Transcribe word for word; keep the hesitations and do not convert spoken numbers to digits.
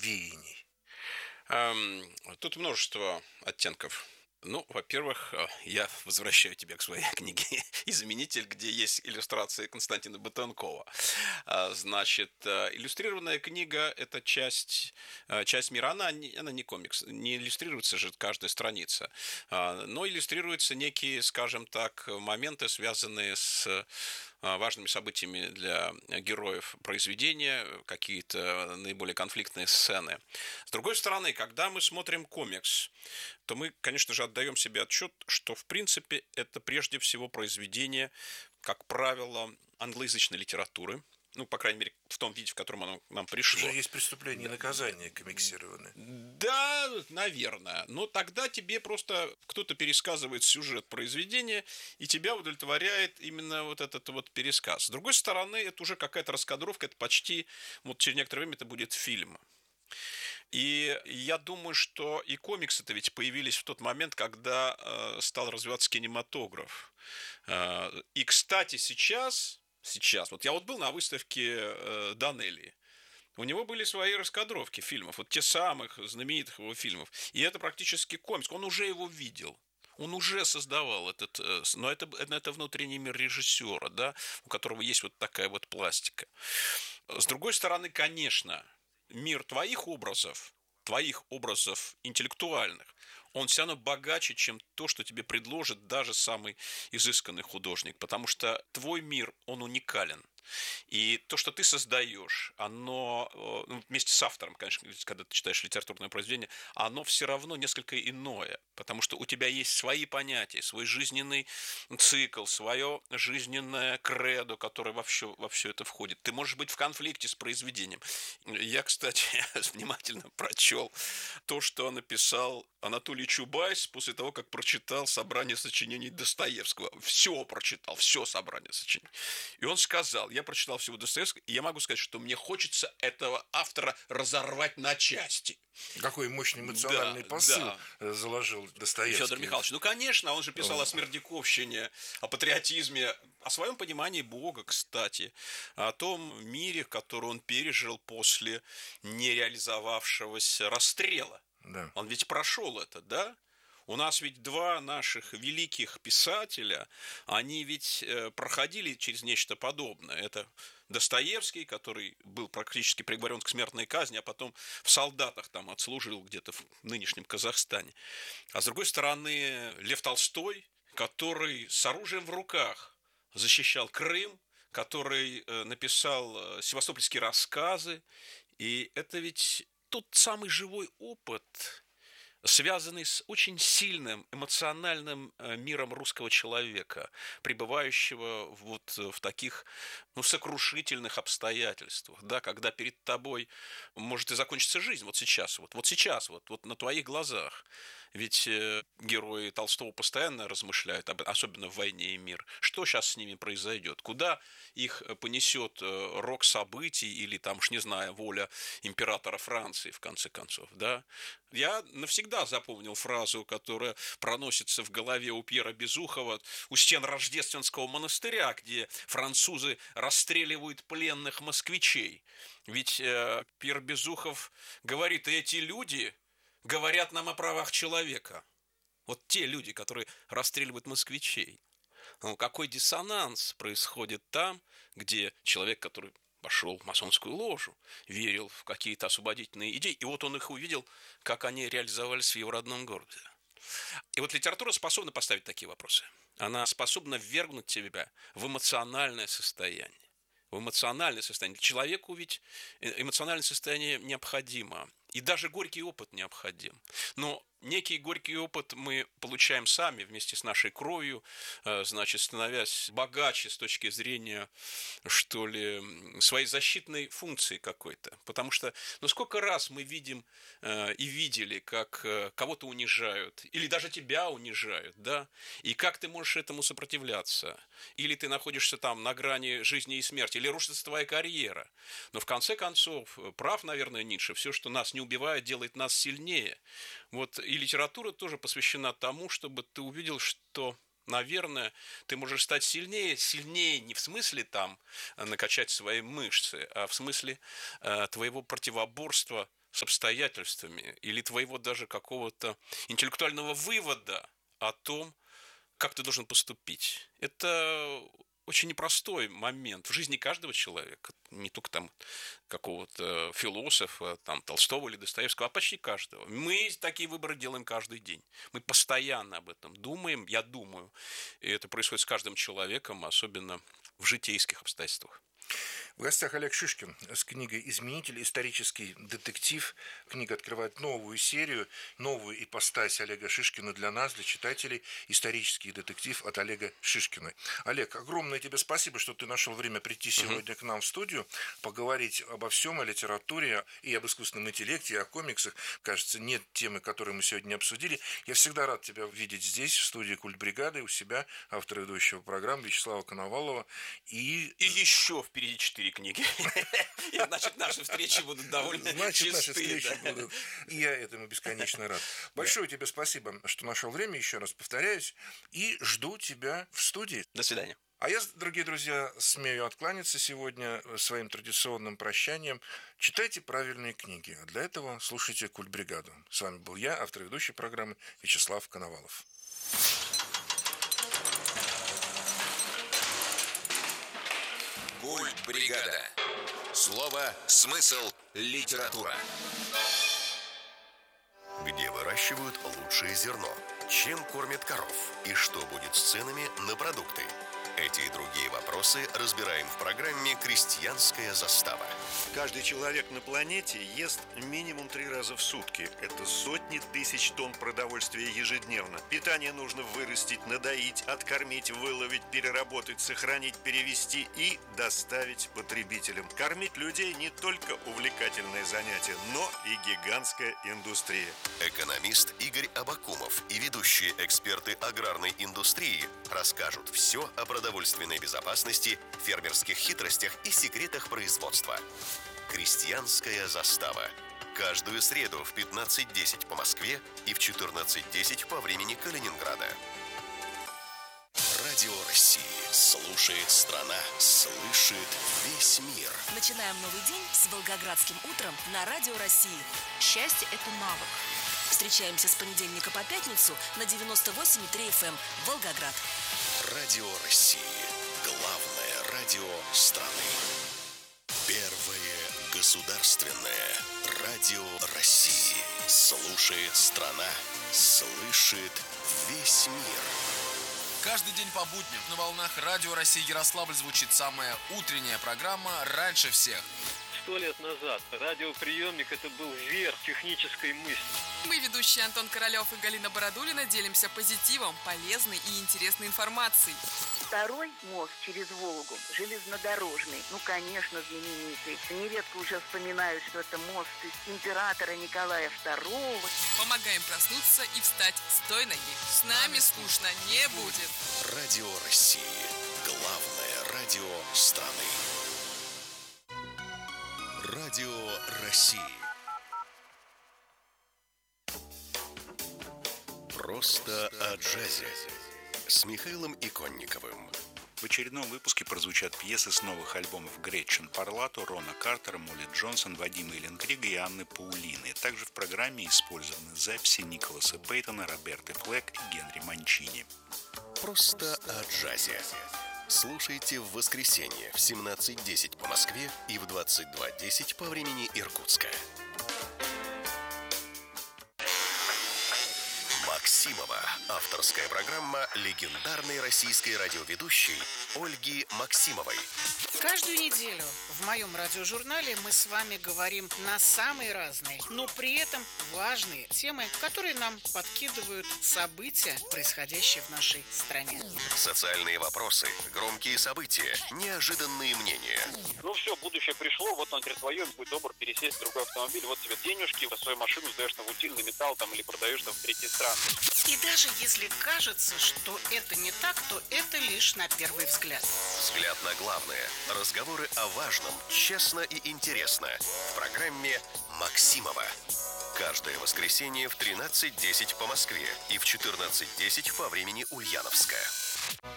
веяний? Эм, тут множество оттенков. Ну, во-первых, э, я возвращаю тебя к своей книге "Изменитель", где есть иллюстрации Константина Бутенкова. А, значит, э, иллюстрированная книга- это часть, э, часть мира. Она не она не комикс, не иллюстрируется же каждая страница, а, но иллюстрируются некие, скажем так, моменты, связанные с а, важными событиями для героев произведения, какие-то наиболее конфликтные сцены. С другой стороны, когда мы смотрим комикс, то мы, конечно же, отдаем себе отчет, что, в принципе, это прежде всего произведение, как правило, англоязычной литературы, ну, по крайней мере, в том виде, в котором оно к нам Уже пришло. есть преступление и Да, наказание комиксированы. да, наверное. Но тогда тебе просто кто-то пересказывает сюжет произведения, и тебя удовлетворяет именно вот этот вот пересказ. С другой стороны, это уже какая-то раскадровка, это почти, вот через некоторое время это будет фильм. И я думаю, что и комиксы-то ведь появились в тот момент, когда э, стал развиваться кинематограф. Э, и, кстати, сейчас, сейчас, вот я вот был на выставке э, Данелли. У него были свои раскадровки фильмов, вот те самых знаменитых его фильмов. И это практически комикс. Он уже его видел. Он уже создавал этот, э, но это, это внутренний мир режиссера, да, у которого есть вот такая вот пластика. С другой стороны, конечно, мир твоих образов, твоих образов интеллектуальных, он все равно богаче, чем то, что тебе предложит даже самый изысканный художник, потому что твой мир, он уникален. И то, что ты создаешь, оно, ну, вместе с автором, конечно, когда ты читаешь литературное произведение, оно все равно несколько иное, потому что у тебя есть свои понятия, свой жизненный цикл, свое жизненное кредо, которое во все, во все это входит. Ты можешь быть в конфликте с произведением. Я, кстати, внимательно прочел то, что написал Анатолий Чубайс после того, как прочитал собрание сочинений Достоевского. Все прочитал, все собрание сочинений. И он сказал, я прочитал всего Достоевского, и я могу сказать, что мне хочется этого автора разорвать на части. Какой мощный Да, эмоциональный посыл да. э, заложил Федор Достоевский. Михайлович, ну, конечно, он же писал о смердяковщине, о патриотизме, о своем понимании Бога, кстати, о том мире, который он пережил после нереализовавшегося расстрела. Да. Он ведь прошел это, да? У нас ведь два наших великих писателя, они ведь проходили через нечто подобное. Это Достоевский, который был практически приговорен к смертной казни, а потом в солдатах там отслужил где-то в нынешнем Казахстане. А с другой стороны, Лев Толстой, который с оружием в руках защищал Крым, который написал севастопольские рассказы. И это ведь тот самый живой опыт, связанный с очень сильным эмоциональным миром русского человека, пребывающего вот в таких, ну, сокрушительных обстоятельствах, да, когда перед тобой может и закончиться жизнь вот сейчас, вот, вот сейчас, вот, вот на твоих глазах. Ведь э, герои Толстого постоянно размышляют, об, особенно в «Войне и мир», что сейчас с ними произойдет, куда их понесет э, рок событий или там, уж не знаю, воля императора Франции, в конце концов, да. Я навсегда запомнил фразу, которая проносится в голове у Пьера Безухова у стен Рождественского монастыря, где французы расстреливают пленных москвичей. Ведь э, Пьер Безухов говорит, эти люди говорят нам о правах человека. Вот те люди, которые расстреливают москвичей. Ну, какой диссонанс происходит там, где человек, который пошел в масонскую ложу, верил в какие-то освободительные идеи, и вот он их увидел, как они реализовались в его родном городе. И вот литература способна поставить такие вопросы. Она способна ввергнуть тебя в эмоциональное состояние. В эмоциональное состояние. Человеку ведь эмоциональное состояние необходимо. И даже горький опыт необходим. Но некий горький опыт мы получаем сами вместе с нашей кровью, значит, становясь богаче с точки зрения, что ли, своей защитной функции какой-то. Потому что, ну, сколько раз мы видим э, и видели, как э, кого-то унижают, или даже тебя унижают, да, и как ты можешь этому сопротивляться. Или ты находишься там на грани жизни и смерти, или рушится твоя карьера. Но в конце концов, прав, наверное, Ницше, все, что нас не убивает, делает нас сильнее. Вот и литература тоже посвящена тому, чтобы ты увидел, что, наверное, ты можешь стать сильнее, сильнее не в смысле там накачать свои мышцы, а в смысле э, твоего противоборства с обстоятельствами или твоего даже какого-то интеллектуального вывода о том, как ты должен поступить. Это очень непростой момент в жизни каждого человека, не только там какого-то философа, там Толстого или Достоевского, а почти каждого. Мы такие выборы делаем каждый день. Мы постоянно об этом думаем, я думаю, и это происходит с каждым человеком, особенно в житейских обстоятельствах. В гостях Олег Шишкин с книгой «Изменитель. Исторический детектив». Книга открывает новую серию, новую ипостась Олега Шишкина для нас, для читателей. Исторический детектив от Олега Шишкина. Олег, огромное тебе спасибо, что ты нашел время прийти сегодня uh-huh. к нам в студию, поговорить обо всем, о литературе и об искусственном интеллекте, и о комиксах. Кажется, нет темы, которую мы сегодня не обсудили. Я всегда рад тебя видеть здесь, в студии «Культбригады», у себя, автора ведущего программы Вячеслава Коновалова. И, и еще впереди четыре книги. И, значит, наши встречи будут довольно Значит, чистые, наши встречи да. будут. И я этому бесконечно рад. Большое тебе спасибо, что нашел время, еще раз повторяюсь, и жду тебя в студии. До свидания. А я, дорогие друзья, смею откланяться сегодня своим традиционным прощанием. Читайте правильные книги, а для этого слушайте «Культбригаду». С вами был я, автор и ведущий программы Вячеслав Коновалов. Культбригада. Слово, смысл, литература. Где выращивают лучшее зерно? Чем кормят коров? И что будет с ценами на продукты? Эти и другие вопросы разбираем в программе «Крестьянская застава». Каждый человек на планете ест минимум три раза в сутки. Это сотни тысяч тонн продовольствия ежедневно. Питание нужно вырастить, надоить, откормить, выловить, переработать, сохранить, перевести и доставить потребителям. Кормить людей не только увлекательное занятие, но и гигантская индустрия. Экономист Игорь Абакумов и ведущие эксперты аграрной индустрии расскажут все о продовольственной безопасности, фермерских хитростях и секретах производства. Крестьянская застава. Каждую среду в пятнадцать десять по Москве и в четырнадцать десять по времени Калининграда. Радио России. Слушает страна, слышит весь мир. Начинаем новый день с Волгоградским утром на Радио России. Счастье – это навык. Встречаемся с понедельника по пятницу на девяносто восемь и три эф эм Волгоград. Радио России. Главное радио страны. Первое государственное радио России. Слушает страна, слышит весь мир. Каждый день по будням на волнах Радио России Ярославль звучит самая утренняя программа «Раньше всех». Сто лет назад радиоприемник – это был верх технической мысли. Мы, ведущие Антон Королёв и Галина Бородулина, делимся позитивом, полезной и интересной информацией. Второй мост через Волгу, железнодорожный, ну, конечно, знаменитый. Нередко уже вспоминают, что это мост императора Николая Второго. Помогаем проснуться и встать с той ноги. С нами скучно не будет. Радио России. Главное радио страны. Радио России. Просто о джазе. С Михаилом Иконниковым. В очередном выпуске прозвучат пьесы с новых альбомов Гретчен Парлато, Рона Картера, Молли Джонсон, Вадима Эленкрига и Анны Паулины. Также в программе использованы записи Николаса Пейтона, Роберты Флэк и Генри Манчини. Просто о джазе. Слушайте в воскресенье в семнадцать десять по Москве и в двадцать два десять по времени Иркутска. Максимова. Авторская программа легендарной российской радиоведущей Ольги Максимовой. Каждую неделю в моем радиожурнале мы с вами говорим на самые разные, но при этом важные темы, которые нам подкидывают события, происходящие в нашей стране. Социальные вопросы, громкие события, неожиданные мнения. Ну все, будущее пришло, вот он теперь твое, будь добр пересесть в другой автомобиль, вот тебе денежки, свою машину сдаешь на утильный металл там, или продаешь там в третьи страны. И даже если кажется, что это не так, то это лишь на первый взгляд. Взгляд на главное. Разговоры о важном, честно и интересно. В программе Максимова. Каждое воскресенье в тринадцать десять по Москве и в четырнадцать десять по времени Ульяновска.